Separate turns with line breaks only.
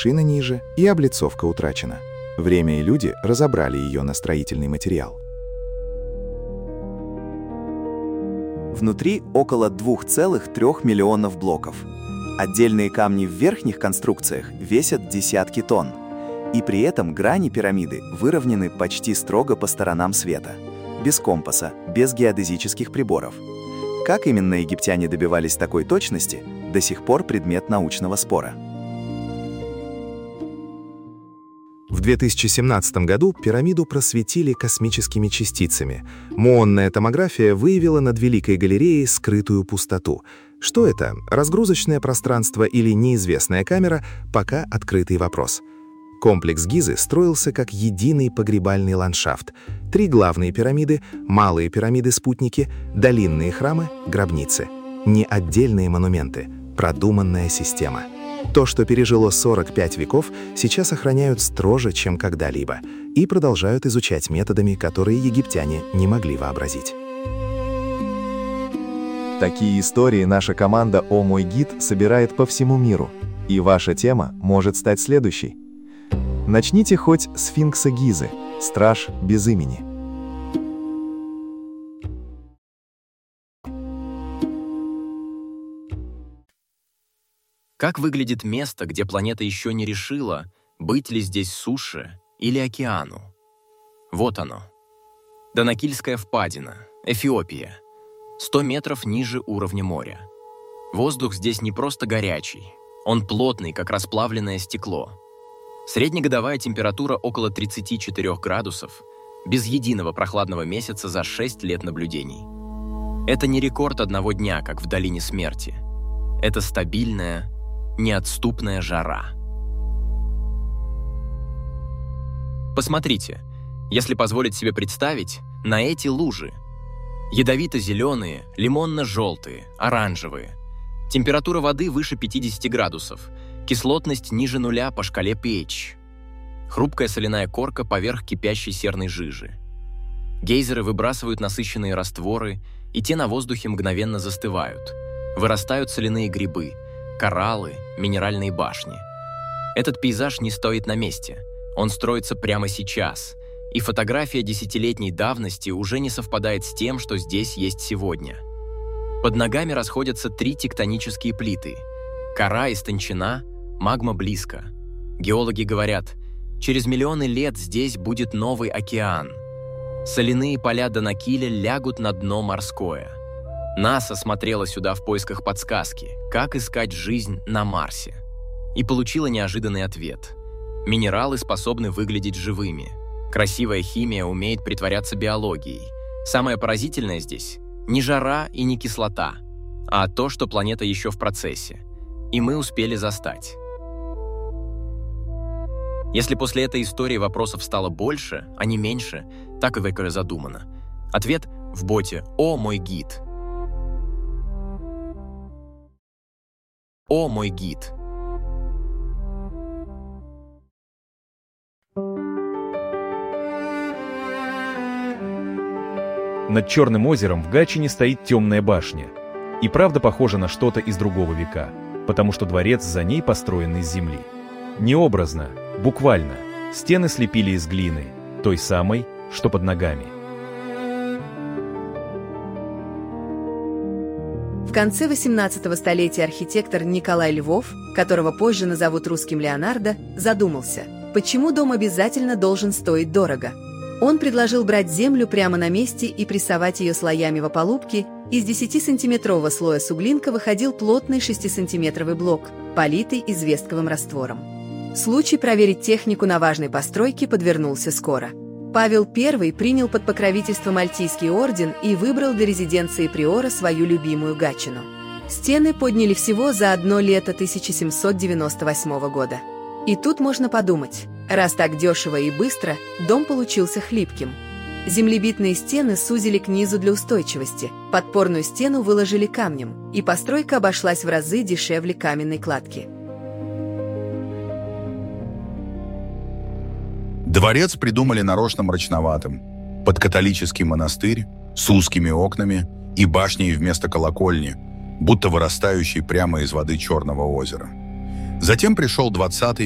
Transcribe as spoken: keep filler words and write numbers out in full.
вершина ниже и облицовка утрачена. Время и люди разобрали ее на строительный материал.
Внутри около двух целых трёх миллионов блоков. Отдельные камни в верхних конструкциях весят десятки тонн. И при этом грани пирамиды выровнены почти строго по сторонам света. Без компаса, без геодезических приборов. Как именно египтяне добивались такой точности, до сих пор предмет научного спора.
В две тысячи семнадцатом году пирамиду просветили космическими частицами. Муонная томография выявила над Великой галереей скрытую пустоту. Что это? Разгрузочное пространство или неизвестная камера? Пока открытый вопрос. Комплекс Гизы строился как единый погребальный ландшафт. Три главные пирамиды, малые пирамиды-спутники, долинные храмы, гробницы. Не отдельные монументы, продуманная система. То, что пережило сорок пять веков, сейчас охраняют строже, чем когда-либо, и продолжают изучать методами, которые египтяне не могли вообразить.
Такие истории наша команда «О мой гид» собирает по всему миру, и ваша тема может стать следующей. Начните хоть с сфинкса Гизы, страж без имени.
Как выглядит место, где планета еще не решила, быть ли здесь суше или океану? Вот оно. Данакильская впадина, Эфиопия. сто метров ниже уровня моря. Воздух здесь не просто горячий, он плотный, как расплавленное стекло. Среднегодовая температура около тридцати четырёх градусов, без единого прохладного месяца за шесть лет наблюдений. Это не рекорд одного дня, как в долине смерти. Это стабильная, неотступная жара. Посмотрите, если позволить себе представить, на эти лужи. Ядовито-зеленые, лимонно-желтые, оранжевые. Температура воды выше пятидесяти градусов, кислотность ниже нуля по шкале pH. Хрупкая соляная корка поверх кипящей серной жижи. Гейзеры выбрасывают насыщенные растворы, и те на воздухе мгновенно застывают. Вырастают соляные грибы, кораллы, минеральные башни. Этот пейзаж не стоит на месте. Он строится прямо сейчас, и фотография десятилетней давности уже не совпадает с тем, что здесь есть сегодня. Под ногами расходятся три тектонические плиты. Кора истончена, магма близко. Геологи говорят, через миллионы лет здесь будет новый океан. Соляные поля Данакиля лягут на дно морское. НАСА смотрела сюда в поисках подсказки, как искать жизнь на Марсе. И получила неожиданный ответ. Минералы способны выглядеть живыми. Красивая химия умеет притворяться биологией. Самое поразительное здесь – не жара и не кислота, а то, что планета еще в процессе. И мы успели застать. Если после этой истории вопросов стало больше, а не меньше, так и Векере задумано. Ответ в боте «О мой гид». О мой гид.
Над Черным озером в Гатчине стоит темная башня. И правда похожа на что-то из другого века, потому что дворец за ней построен из земли. Не образно, буквально. Стены слепили из глины, той самой, что под ногами.
В конце восемнадцатого столетия архитектор Николай Львов, которого позже назовут русским Леонардо, задумался, почему дом обязательно должен стоить дорого. Он предложил брать землю прямо на месте и прессовать ее слоями в опалубки. Из десятисантиметрового слоя суглинка выходил плотный шестисантиметровый блок, политый известковым раствором. Случай проверить технику на важной постройке подвернулся скоро. Павел Первый принял под покровительство Мальтийский орден и выбрал для резиденции приора свою любимую Гатчину. Стены подняли всего за одно лето тысяча семьсот девяносто восьмого года. И тут можно подумать, раз так дешево и быстро, дом получился хлипким. Землебитные стены сузили к низу для устойчивости, подпорную стену выложили камнем, и постройка обошлась в разы дешевле каменной кладки.
Дворец придумали нарочно мрачноватым, под католический монастырь, с узкими окнами и башней вместо колокольни, будто вырастающей прямо из воды Черного озера. Затем пришел двадцатый